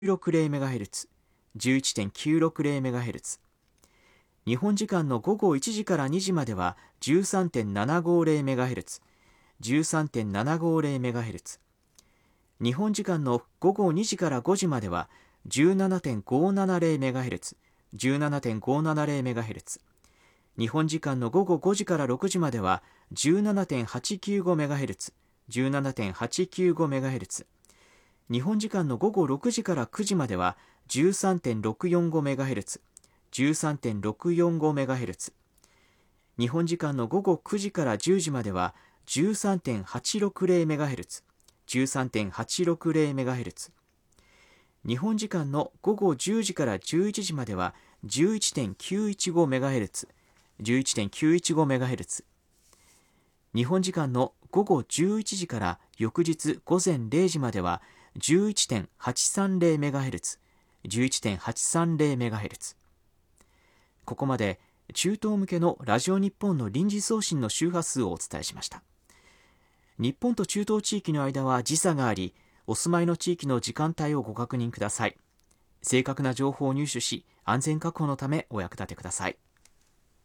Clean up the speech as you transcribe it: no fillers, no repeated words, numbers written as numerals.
11.960MHz、11.960MHz。日本時間の午後1時から2時までは 13.750MHz、13.750MHz。日本時間の午後2時から5時までは 17.570MHz、17.570MHz。日本時間の午後5時から6時までは 17.895MHz、17.895MHz。日本時間の午後6時から9時までは 13.645MHz、13.645MHz。日本時間の午後9時から10時までは 13.860MHz、13.860MHz。日本時間の午後10時から11時までは 11.915MHz、11.915MHz。日本時間の午後11時から翌日午前0時までは 11.830MHz、11.830MHz。ここまで中東向けのラジオ日本の臨時送信の周波数をお伝えしました。日本と中東地域の間は時差があり、お住まいの地域の時間帯をご確認ください。正確な情報を入手し、安全確保のためお役立てください。